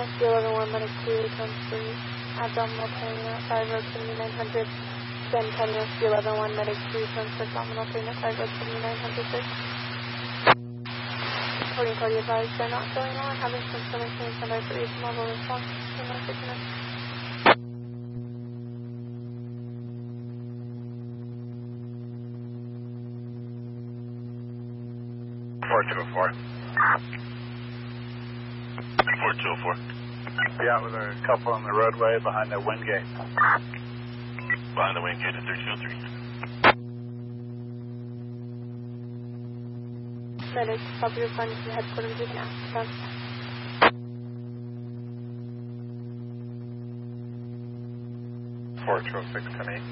Rescue 111 Medic 2 comes through abdominal pain at 507900. Then 10 Rescue 111 Medic 2 comes for abdominal pain at 507900. Reporting party advised they're not feeling well and having some stomach pain, standby for each mobile response in 6 minutes. Yeah, with a couple on the roadway behind the wind gate. Behind the wind gate at 3203. Medic, copy your findings from headquarters. You can ask them. Four 206 to me.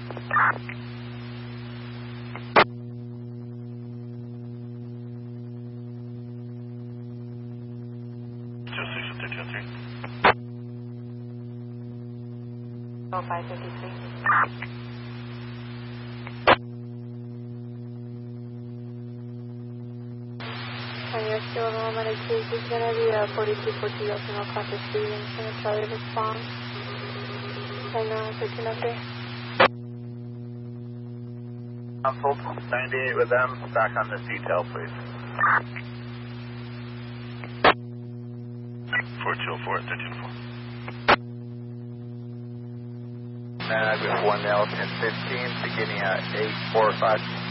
Oh, 553. And your still Medic 2 is going to be 4240 Yosemite Classic 3 and it's going to Charlie response. And 1303. Hold 98 with them. Back on this detail, please. 4204 at 1304. And I've got one L 1015 beginning at 845.